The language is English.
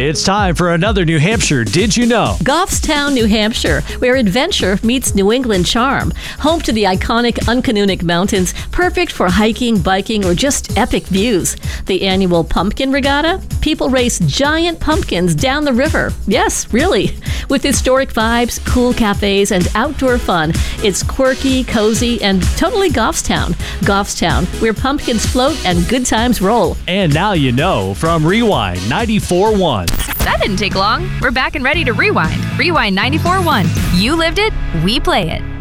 It's time for another New Hampshire Did You Know? Goffstown, New Hampshire, where adventure meets New England charm. Home to the iconic Uncanunic Mountains, perfect for hiking, biking, or just epic views. The annual Pumpkin Regatta? People race giant pumpkins down the river. Yes, really. With historic vibes, cool cafes, and outdoor fun, it's quirky, cozy, and totally Goffstown. Goffstown, where pumpkins float and good times roll. And now you know from Rewind 94.1. That didn't take long. We're back and ready to rewind. Rewind 94.1. You lived it, we play it.